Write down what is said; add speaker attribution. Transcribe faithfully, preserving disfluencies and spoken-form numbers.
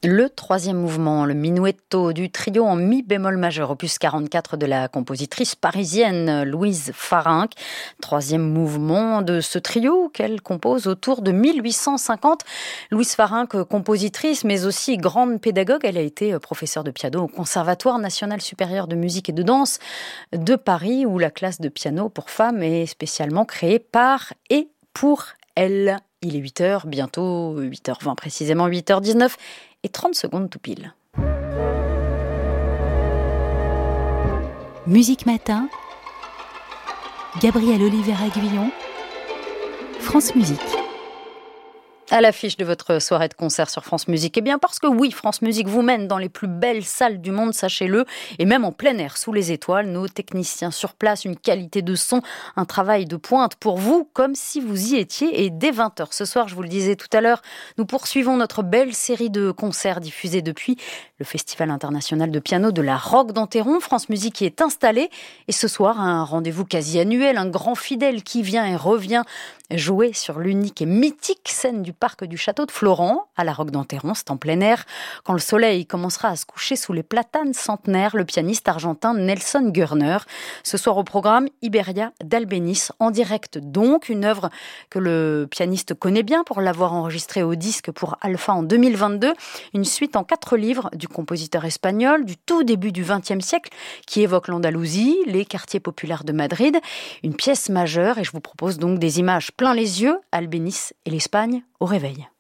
Speaker 1: Le troisième mouvement, le minuetto du trio en mi bémol majeur, opus quarante-quatre de la compositrice parisienne Louise Farinck. Troisième mouvement de ce trio qu'elle compose autour de mille huit cent cinquante. Louise Farinck, compositrice mais aussi grande pédagogue, elle a été professeure de piano au Conservatoire national supérieur de musique et de danse de Paris, où la classe de piano pour femmes est spécialement créée par et pour elle. Il est huit heures, bientôt huit heures vingt précisément, huit heures dix-neuf et trente secondes tout pile.
Speaker 2: Musique Matin, Gabriel Oliveira-Guillon, France Musique.
Speaker 1: À l'affiche de votre soirée de concert sur France Musique. Eh bien, parce que oui, France Musique vous mène dans les plus belles salles du monde, sachez-le, et même en plein air, sous les étoiles, nos techniciens sur place, une qualité de son, un travail de pointe pour vous, comme si vous y étiez. Et dès vingt heures ce soir, je vous le disais tout à l'heure, nous poursuivons notre belle série de concerts diffusés depuis le Festival international de piano de la Roque d'Enterron. France Musique y est installée. Et ce soir, un rendez-vous quasi annuel, un grand fidèle qui vient et revient jouer sur l'unique et mythique scène du parc du château de Florent, à la Roque d'Enterron, c'est en plein air. Quand le soleil commencera à se coucher sous les platanes centenaires, le pianiste argentin Nelson Gurner. Ce soir au programme, Iberia d'Albéniz, en direct donc, une œuvre que le pianiste connaît bien pour l'avoir enregistrée au disque pour Alpha en deux mille vingt-deux. Une suite en quatre livres du compositeur espagnol du tout début du vingtième siècle qui évoque l'Andalousie, les quartiers populaires de Madrid. Une pièce majeure et je vous propose donc des images plein les yeux, Albéniz et l'Espagne au réveil.